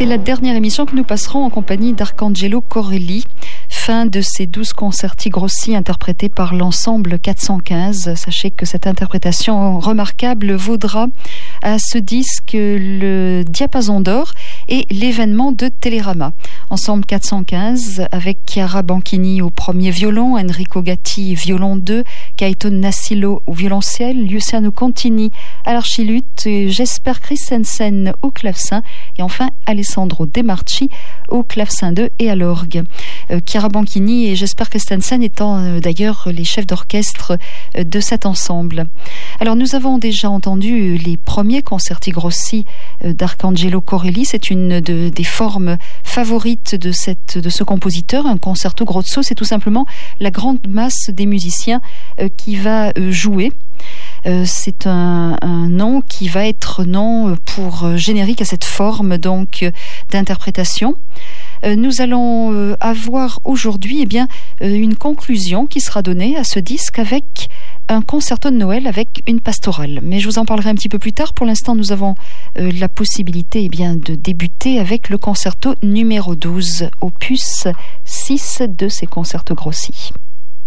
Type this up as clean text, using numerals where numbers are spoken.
c'est la dernière émission que nous passerons en compagnie d'Arcangelo Corelli. Fin de ces 12 concerti grossi interprétés par l'ensemble 415. Sachez que cette interprétation remarquable vaudra à ce disque le Diapason d'or et l'événement de Télérama. Ensemble 415 avec Chiara Banchini au premier violon, Enrico Gatti violon 2, Gaëtan Nassilo au violoncelle, Luciano Contini à l'archiluth, Jesper Christensen au clavecin et enfin Alessandro De Marchi au clavecin 2 et à l'orgue. Chiara Banchini et Jesper Christensen étant d'ailleurs les chefs d'orchestre de cet ensemble. Alors nous avons déjà entendu les premiers concerti grossi d'Arcangelo Corelli. C'est une des formes favorites de ce compositeur. Un concerto grosso, c'est tout simplement la grande masse des musiciens qui va jouer. C'est un nom qui va être nom pour générique à cette forme donc d'interprétation. Nous allons avoir aujourd'hui une conclusion qui sera donnée à ce disque avec un concerto de Noël avec une pastorale. Mais je vous en parlerai un petit peu plus tard. Pour l'instant, nous avons la possibilité de débuter avec le concerto numéro 12, opus 6 de ces concertos grossis.